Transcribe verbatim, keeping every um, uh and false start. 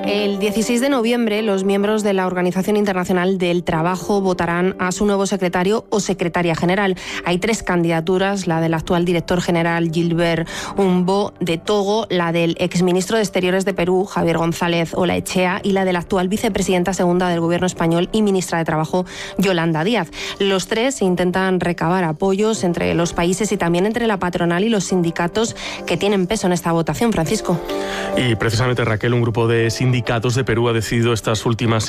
El dieciséis de noviembre, los miembros de la Organización Internacional del Trabajo votarán a su nuevo secretario o secretaria general. Hay tres candidaturas, la del actual director general Gilbert Humbo de Togo, la del exministro de Exteriores de Perú, Javier González Olaechea, y la de la actual vicepresidenta segunda del Gobierno español y ministra de Trabajo, Yolanda Díaz. Los tres intentan recabar apoyos entre los países y también entre la patronal y los sindicatos que tienen peso en esta votación. Francisco. Y precisamente, Raquel, un grupo de sindicatos de Perú ha decidido estas últimas